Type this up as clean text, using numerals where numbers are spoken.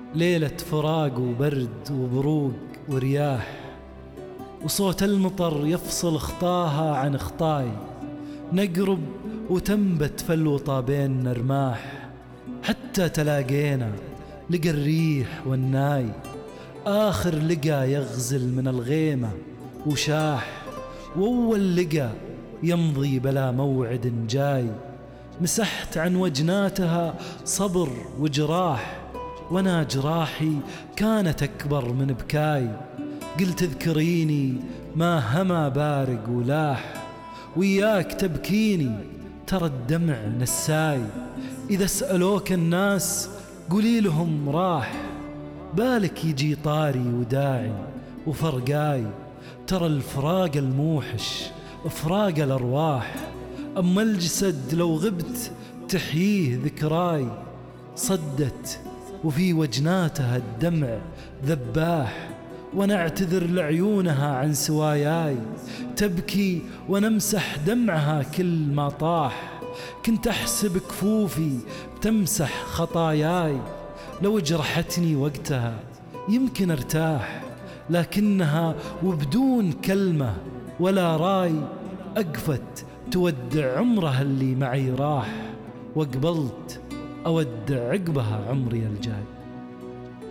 ليلة فراق وبرد وبروق ورياح، وصوت المطر يفصل خطاها عن خطاي. نقرب وتنبت فالوطا بيننا رماح، حتى تلاقينا لقى الريح والناي. آخر لقى يغزل من الغيمة وشاح، وأول لقى يمضي بلا موعد جاي. مسحت عن وجناتها صبر وجراح، وانا جراحي كانت أكبر من بكاي. قلت اذكريني ما هما بارق ولاح، وياك تبكيني ترى الدمع نساي. إذا سألوك الناس قولي لهم راح، بالك يجي طاري وداعي وفرقاي. ترى الفراق الموحش فراق الأرواح، أما الجسد لو غبت تحييه ذكراي. صدت وفي وجناتها الدمع ذباح، وانا اعتذر لعيونها عن سواياي. تبكي ونمسح دمعها كل ما طاح، كنت احسب كفوفي تمسح خطاياي. لو جرحتني وقتها يمكن ارتاح، لكنها وبدون كلمة ولا راي أقفت تودع عمرها اللي معي راح، وقبلت أودع عقبها عمري الجاي.